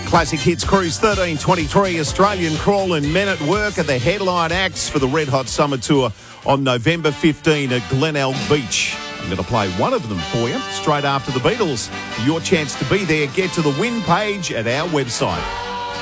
Classic Hits Cruise 1323, Australian Crawl and Men at Work are the headline acts for the Red Hot Summer Tour on November 15 at Glenelg Beach. I'm going to play one of them for you straight after the Beatles. For your chance to be there, get to the win page at our website.